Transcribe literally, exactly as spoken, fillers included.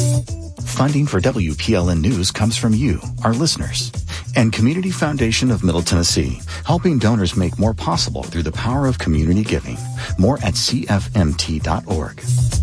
Funding for W P L N News comes from you, our listeners, and Community Foundation of Middle Tennessee, helping donors make more possible through the power of community giving. More at C F M T dot org.